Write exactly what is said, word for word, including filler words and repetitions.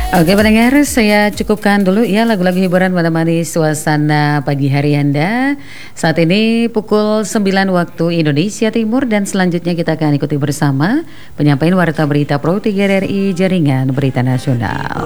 Oke pendengar, saya cukupkan dulu ya lagu-lagu hiburan menemani suasana pagi hari Anda. Saat ini pukul sembilan waktu Indonesia Timur dan selanjutnya kita akan ikuti bersama penyampaian Warta Berita Pro tiga R I Jaringan Berita Nasional.